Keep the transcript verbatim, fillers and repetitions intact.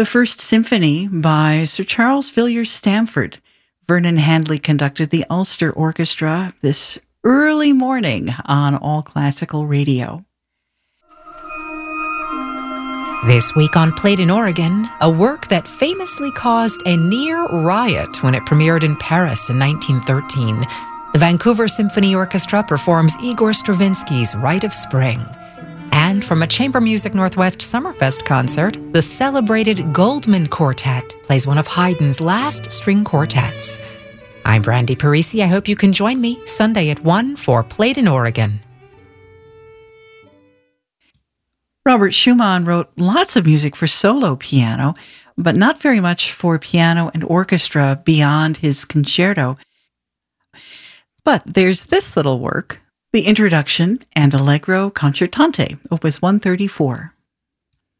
The First Symphony by Sir Charles Villiers Stamford. Vernon Handley conducted the Ulster Orchestra this early morning on All Classical Radio. This week on Played in Oregon, a work that famously caused a near riot when it premiered in Paris in nineteen thirteen. The Vancouver Symphony Orchestra performs Igor Stravinsky's Rite of Spring. And from a Chamber Music Northwest Summerfest concert, the celebrated Goldman Quartet plays one of Haydn's last string quartets. I'm Brandy Parisi. I hope you can join me Sunday at one for Played in Oregon. Robert Schumann wrote lots of music for solo piano, but not very much for piano and orchestra beyond his concerto. But there's this little work, the Introduction and Allegro Concertante, Opus one thirty-four.